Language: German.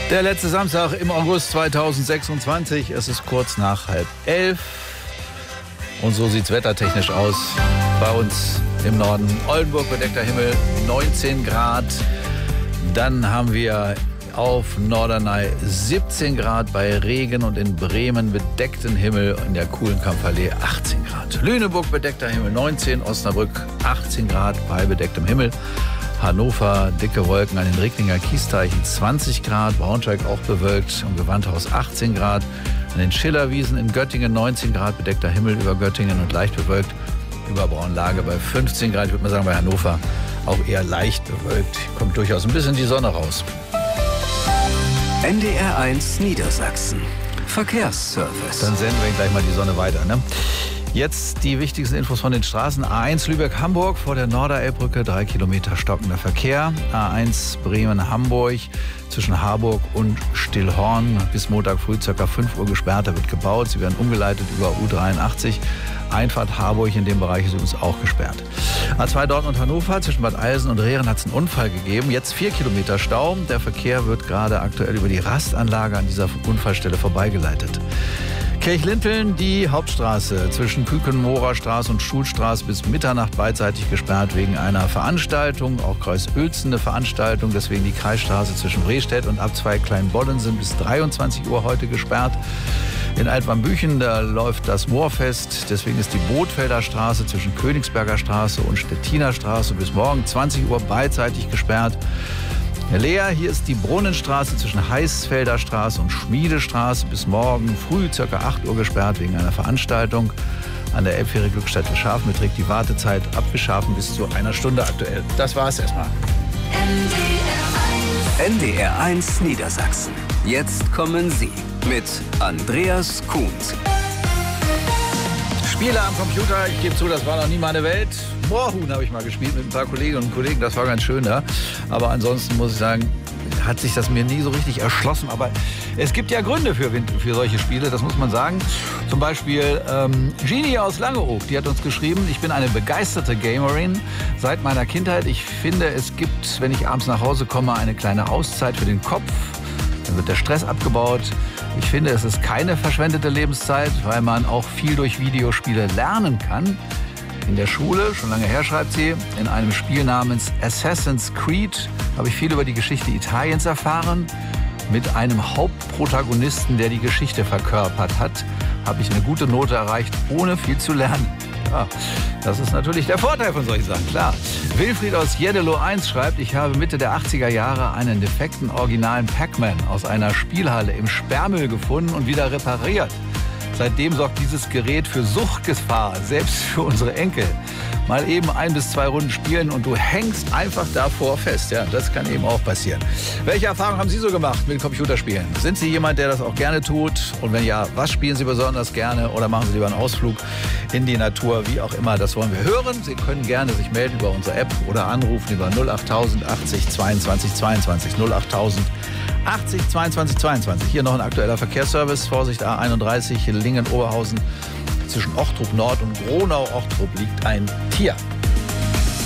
Der letzte Samstag im August 2026. Es ist kurz nach 10:30. Und so sieht es wettertechnisch aus. Bei uns im Norden Oldenburg bedeckter Himmel, 19 Grad. Dann haben wir auf Norderney 17 Grad bei Regen und in Bremen bedeckten Himmel, in der coolen Kampfallee 18 Grad. Lüneburg bedeckter Himmel 19, Osnabrück 18 Grad bei bedecktem Himmel. Hannover dicke Wolken an den Recklinger Kiesteichen 20 Grad, Braunschweig auch bewölkt und Gewandhaus 18 Grad. An den Schillerwiesen in Göttingen 19 Grad, bedeckter Himmel über Göttingen und leicht bewölkt. Über Braunlage bei 15 Grad, ich würde mal sagen bei Hannover auch eher leicht bewölkt. Kommt durchaus ein bisschen die Sonne raus. NDR1 Niedersachsen. Verkehrsservice. Dann senden wir gleich mal die Sonne weiter, ne? Jetzt die wichtigsten Infos von den Straßen. A1 Lübeck-Hamburg vor der Norderelbbrücke, 3 Kilometer stockender Verkehr. A1 Bremen-Hamburg zwischen Harburg und Stillhorn bis Montag früh ca. 5 Uhr gesperrt. Da wird gebaut. Sie werden umgeleitet über U83. Einfahrt Harburg in dem Bereich ist übrigens auch gesperrt. A2 Dortmund-Hannover zwischen Bad Eilsen und Rehren hat es einen Unfall gegeben. Jetzt 4 Kilometer Stau. Der Verkehr wird gerade aktuell über die Rastanlage an dieser Unfallstelle vorbeigeleitet. Kirchlinteln, die Hauptstraße zwischen Küken-Mohrer Straße und Schulstraße bis Mitternacht beidseitig gesperrt wegen einer Veranstaltung, auch Kreis Uelzen eine Veranstaltung, deswegen die Kreisstraße zwischen Rehstedt und Abzweig Kleinbollensen bis 23 Uhr heute gesperrt. In Altwarmbüchen, da läuft das Moorfest, deswegen ist die Bootfelder Straße zwischen Königsberger Straße und Stettiner Straße bis morgen 20 Uhr beidseitig gesperrt. Lea, hier ist die Brunnenstraße zwischen Heißfelder Straße und Schmiedestraße bis morgen früh ca. 8 Uhr gesperrt wegen einer Veranstaltung. An der Elbfähre Glückstätte Schafen beträgt die Wartezeit ab Schafen bis zu 1 Stunde aktuell. Das war's erstmal. NDR1 Niedersachsen. Jetzt kommen Sie mit Andreas Kuhns. Spiele am Computer, ich gebe zu, das war noch nie meine Welt. Moorhuhn habe ich mal gespielt mit ein paar Kolleginnen und Kollegen, das war ganz schön da. Aber ansonsten muss ich sagen, hat sich das mir nie so richtig erschlossen. Aber es gibt ja Gründe für solche Spiele, das muss man sagen. Zum Beispiel Genie aus Langeoog, die hat uns geschrieben, ich bin eine begeisterte Gamerin seit meiner Kindheit. Ich finde, es gibt, wenn ich abends nach Hause komme, eine kleine Auszeit für den Kopf. Dann wird der Stress abgebaut. Ich finde, es ist keine verschwendete Lebenszeit, weil man auch viel durch Videospiele lernen kann. In der Schule, schon lange her, schreibt sie, in einem Spiel namens Assassin's Creed habe ich viel über die Geschichte Italiens erfahren. Mit einem Hauptprotagonisten, der die Geschichte verkörpert hat, habe ich eine gute Note erreicht, ohne viel zu lernen. Ja, das ist natürlich der Vorteil von solchen Sachen, klar. Wilfried aus Jeddelo 1 schreibt, ich habe Mitte der 80er Jahre einen defekten originalen Pac-Man aus einer Spielhalle im Sperrmüll gefunden und wieder repariert. Seitdem sorgt dieses Gerät für Suchtgefahr, selbst für unsere Enkel. Mal eben 1 bis 2 Runden spielen und du hängst einfach davor fest. Ja, das kann eben auch passieren. Welche Erfahrungen haben Sie so gemacht mit Computerspielen? Sind Sie jemand, der das auch gerne tut? Und wenn ja, was spielen Sie besonders gerne? Oder machen Sie lieber einen Ausflug in die Natur? Wie auch immer, das wollen wir hören. Sie können gerne sich melden über unsere App oder anrufen über 08000 80 22 22 08000 80 22 22. Hier noch ein aktueller Verkehrsservice. Vorsicht A31 Lingen-Oberhausen. Zwischen Ochtrup Nord und Gronau-Ochtrup liegt ein Tier.